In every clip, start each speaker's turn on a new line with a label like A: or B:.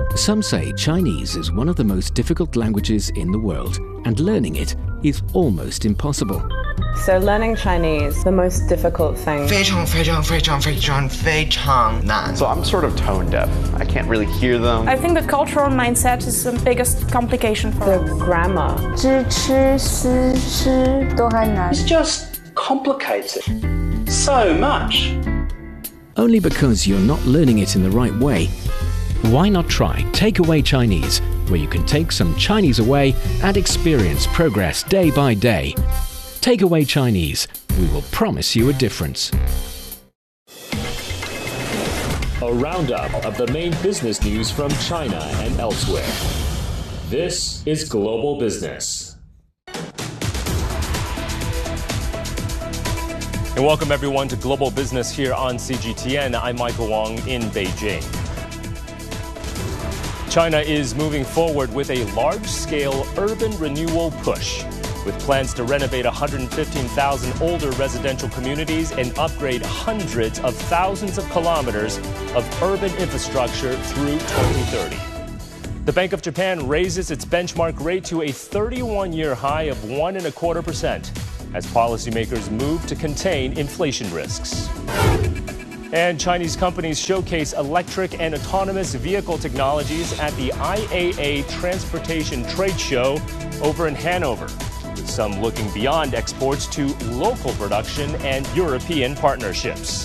A: Some say Chinese is one of the most difficult languages in the world, and learning it is almost impossible.
B: So learning Chinese, the most difficult thing.
C: 非常难.
D: So I'm sort of tone deaf. I can't really hear them.
E: I think the cultural mindset is the biggest complication for
B: the grammar.
F: 知吃思诗都很难.
G: It's just complicated. So much.
A: Only because you're not learning it in the right way. Why not try Takeaway Chinese, where you can take some Chinese away and experience progress day by day. Takeaway Chinese. We will promise you a difference.
H: A roundup of the main business news from China and elsewhere. This is Global Business. And welcome everyone to Global Business here on CGTN. I'm Michael Wong in Beijing. China is moving forward with a large-scale urban renewal push, with plans to renovate 115,000 older residential communities and upgrade hundreds of thousands of kilometers of urban infrastructure through 2030. The Bank of Japan raises its benchmark rate to a 31-year high of 1.25% as policymakers move to contain inflation risks. And Chinese companies showcase electric and autonomous vehicle technologies at the IAA Transportation Trade Show over in Hanover, with some looking beyond exports to local production and European partnerships.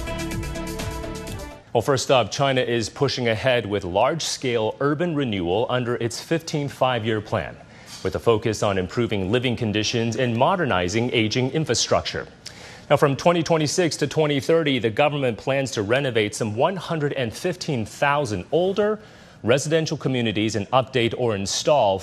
H: Well, first up, China is pushing ahead with large-scale urban renewal under its 15th five-year plan, with a focus on improving living conditions and modernizing aging infrastructure. Now, from 2026 to 2030, the government plans to renovate some 115,000 older residential communities and update or install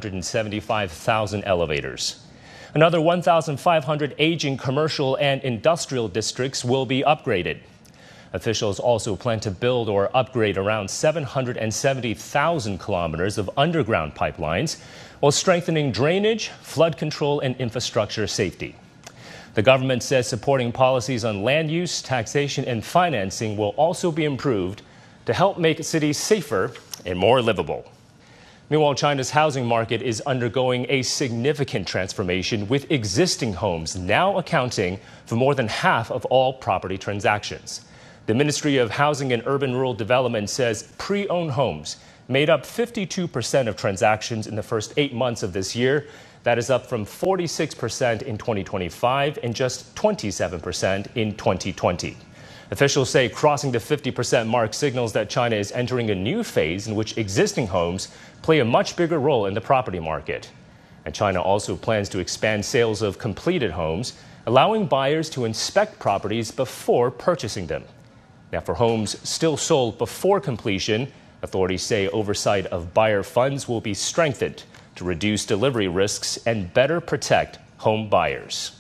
H: 575,000 elevators. Another 1,500 aging commercial and industrial districts will be upgraded. Officials also plan to build or upgrade around 770,000 kilometers of underground pipelines, while strengthening drainage, flood control, and infrastructure safety. The government says supporting policies on land use, taxation, and financing will also be improved to help make cities safer and more livable. Meanwhile, China's housing market is undergoing a significant transformation, with existing homes now accounting for more than half of all property transactions. The Ministry of Housing and Urban Rural Development says pre-owned homes made up 52% of transactions in the first 8 months of this year. That is up from 46% in 2025 and just 27% in 2020. Officials say crossing the 50% mark signals that China is entering a new phase in which existing homes play a much bigger role in the property market. And China also plans to expand sales of completed homes, allowing buyers to inspect properties before purchasing them. Now, for homes still sold before completion, authorities say oversight of buyer funds will be strengthened to reduce delivery risks and better protect home buyers.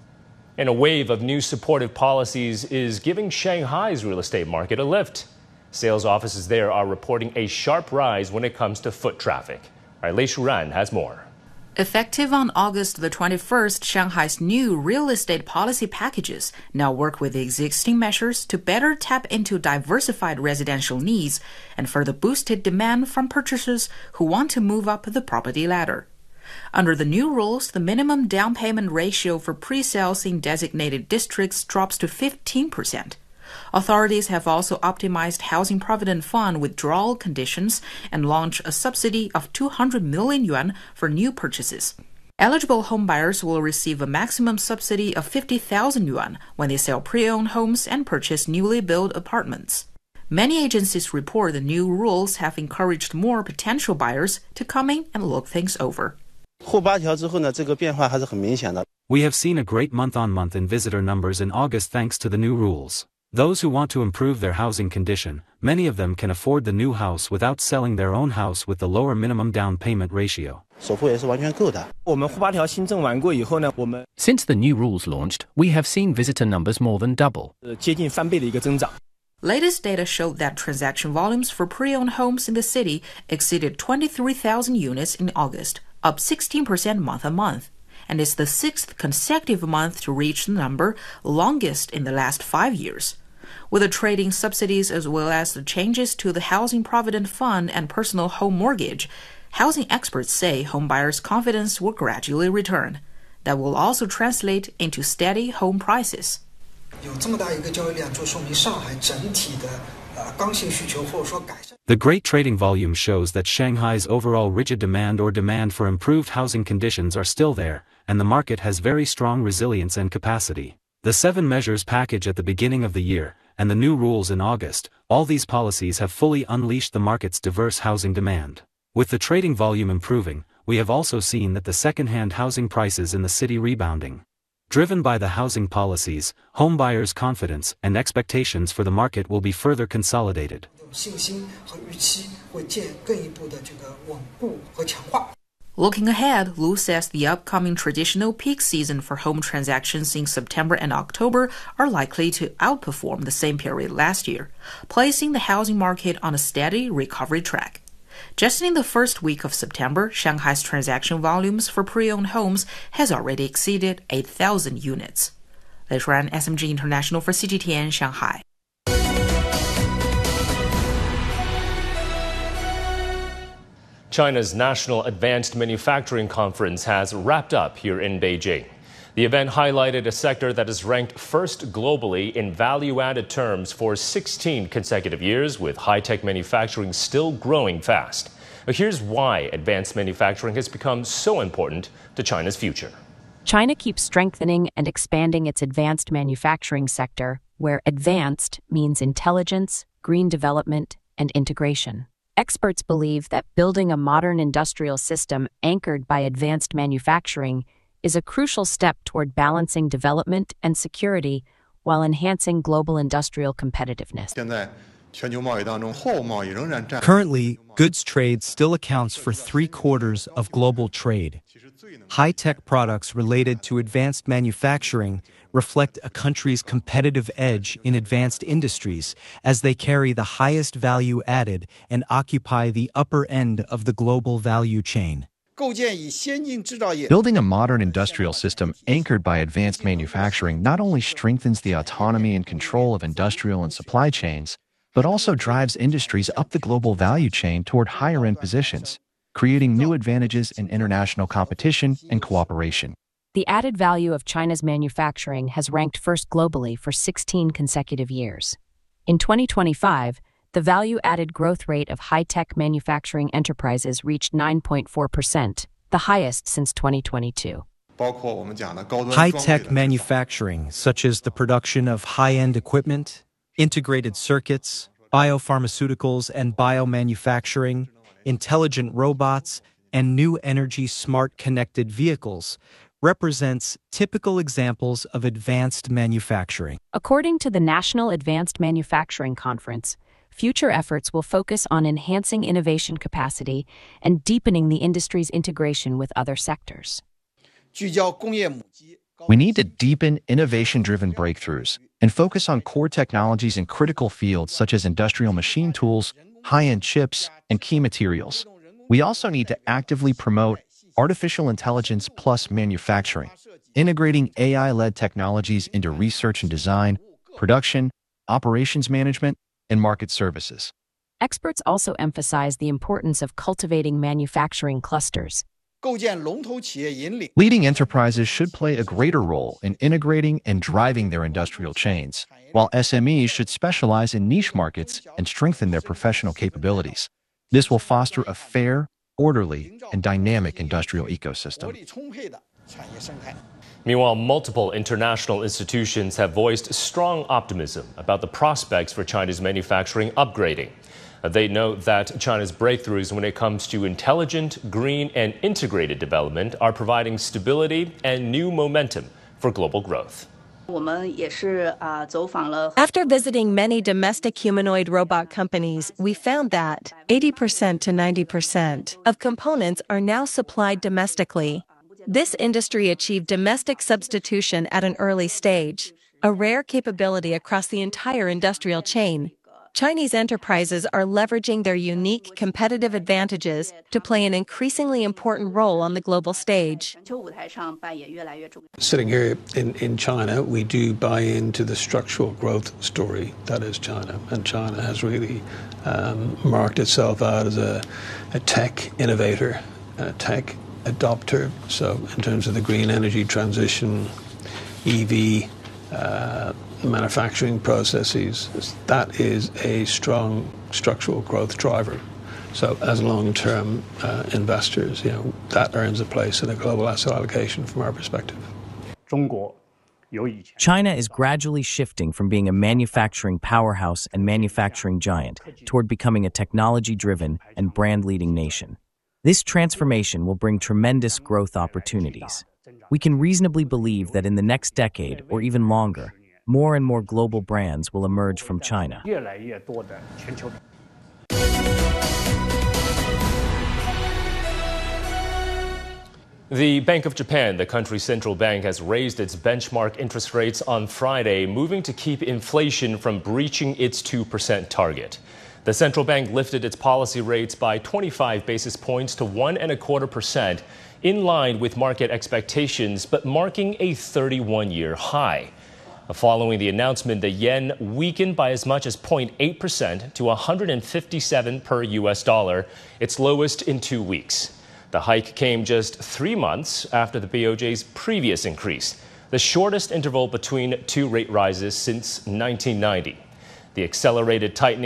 H: And a wave of new supportive policies is giving Shanghai's real estate market a lift. Sales offices there are reporting a sharp rise when it comes to foot traffic. Our Lei Shuran has more.
I: Effective on August the 21st, Shanghai's new real estate policy packages now work with the existing measures to better tap into diversified residential needs and further boosted demand from purchasers who want to move up the property ladder. Under the new rules, the minimum down payment ratio for pre-sales in designated districts drops to 15%. Authorities have also optimized Housing Provident Fund withdrawal conditions and launched a subsidy of 200 million yuan for new purchases. Eligible homebuyers will receive a maximum subsidy of 50,000 yuan when they sell pre-owned homes and purchase newly built apartments. Many agencies report the new rules have encouraged more potential buyers to come in and look things over.
J: We have seen a great month-on-month in visitor numbers in August thanks to the new rules. Those who want to improve their housing condition, many of them can afford the new house without selling their own house with the lower minimum down payment ratio.
K: Since the
L: new rules launched, we have seen visitor numbers more than double.
I: Latest data showed that transaction volumes for pre-owned homes in the city exceeded 23,000 units in August, up 16% month-on-month. And it's the sixth consecutive month to reach the number, longest in the last 5 years. with the trading subsidies as well as the changes to the Housing Provident Fund and personal home mortgage, housing experts say homebuyers' confidence will gradually return. That will also translate into steady home prices.
C: 有这么大一个交易量，就说明上海整体的刚性需求或者说改善。
J: The great trading volume shows that Shanghai's overall rigid demand or demand for improved housing conditions are still there, and the market has very strong resilience and capacity. The 7 measures package at the beginning of the year, and the new rules in August, all these policies have fully unleashed the market's diverse housing demand. With the trading volume improving, we have also seen that the second-hand housing prices in the city rebounding. Driven by the housing policies, home buyers' confidence and expectations for the market will be further consolidated.
C: 信心和预期会更一步的这个稳固和强化。
I: Looking ahead, Lu says the upcoming traditional peak season for home transactions in September and October are likely to outperform the same period last year, placing the housing market on a steady recovery track. Just in the first week of September, Shanghai's transaction volumes for pre-owned homes has already exceeded 8,000 units. Lei Shuan, SMG International for CGTN, Shanghai.
H: China's National Advanced Manufacturing Conference has wrapped up here in Beijing. The event highlighted a sector that is ranked first globally in value-added terms for 16 consecutive years, with high-tech manufacturing still growing fast. But here's why advanced manufacturing has become so important to China's future.
K: China keeps strengthening and expanding its advanced manufacturing sector, where advanced means intelligence, green development, and integration. Experts believe that building a modern industrial system anchored by advanced manufacturing is a crucial step toward balancing development and security while enhancing global industrial competitiveness.
M: Currently, goods trade still accounts for 3/4 of global trade. High-tech products related to advanced manufacturing reflect a country's competitive edge in advanced industries as they carry the highest value added and occupy the upper end of the global value chain.
N: Building a modern industrial system anchored by advanced manufacturing not only strengthens the autonomy and control of industrial and supply chains, but also drives industries up the global value chain toward higher-end positions, creating new advantages in international competition and cooperation.
K: The added value of China's manufacturing has ranked first globally for 16 consecutive years. In 2025, the value-added growth rate of high-tech manufacturing enterprises reached 9.4%, the highest since 2022.
M: High-tech manufacturing, such as the production of high-end equipment, integrated circuits, biopharmaceuticals and biomanufacturing, intelligent robots, and new energy smart connected vehicles, represents typical examples of advanced manufacturing.
K: According to the National Advanced Manufacturing Conference, future efforts will focus on enhancing innovation capacity and deepening the industry's integration with other sectors.
N: We need to deepen innovation-driven breakthroughs and focus on core technologies in critical fields such as industrial machine tools, high-end chips, and key materials. We also need to actively promote artificial intelligence plus manufacturing, integrating AI-led technologies into research and design, production, operations management, and market services.
K: Experts also emphasize the importance of cultivating manufacturing clusters.
N: Leading enterprises should play a greater role in integrating and driving their industrial chains, while SMEs should specialize in niche markets and strengthen their professional capabilities. This will foster a fair, orderly, and dynamic industrial ecosystem.
H: Meanwhile, multiple international institutions have voiced strong optimism about the prospects for China's manufacturing upgrading. They note that China's breakthroughs when it comes to intelligent, green, and integrated development are providing stability and new momentum for global growth.
O: After visiting many domestic humanoid robot companies, we found that 80% to 90% of components are now supplied domestically. This industry achieved domestic substitution at an early stage, a rare capability across the entire industrial chain. Chinese enterprises are leveraging their unique competitive advantages to play an increasingly important role on the global stage.
P: Sitting here in China, we do buy into the structural growth story that is China. And China has really marked itself out as a tech innovator, a tech adopter. So in terms of the green energy transition, EV, manufacturing processes, that is a strong structural growth driver. So as long-term investors, that earns a place in a global asset allocation from our perspective.
Q: China is gradually shifting from being a manufacturing powerhouse and manufacturing giant toward becoming a technology-driven and brand-leading nation. This transformation will bring tremendous growth opportunities. We can reasonably believe that in the next decade, or even longer, more and more global brands will emerge from China.
H: The Bank of Japan, the country's central bank, has raised its benchmark interest rates on Friday, moving to keep inflation from breaching its 2% target. The central bank lifted its policy rates by 25 basis points to 1.25%, in line with market expectations, but marking a 31-year high. Following the announcement, the yen weakened by as much as 0.8% to 157 per US dollar, its lowest in 2 weeks. The hike came just 3 months after the BOJ's previous increase, the shortest interval between two rate rises since 1990. The accelerated tightening